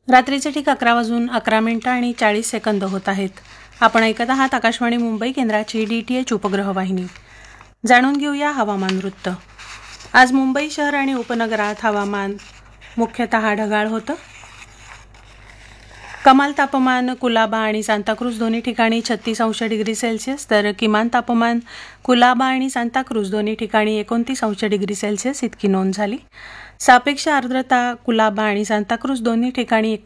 रात्रीचे ठीक 11:11 आणि 40 सेकंद होत आहेत. आपण ऐकत आहात आकाशवाणी मुंबई केंद्राची DTH उपग्रह वाहिनी. जाणून घेऊया हवामान वृत्त. आज मुंबई शहर आणि उपनगरात हवामान मुख्यतः ढगाळ होतं. कमाल तापमान कुलाबा आणि सांताक्रूज दोन्ही ठिकाणी 36°C तर किमान तापमान कुलाबा आणि सांताक्रूज दोन्ही ठिकाणी 29°C इतकी नोंद झाली. सापेक्ष आर्द्रता कुलाबा आणि सांताक्रूज दोन्ही ठिकाणी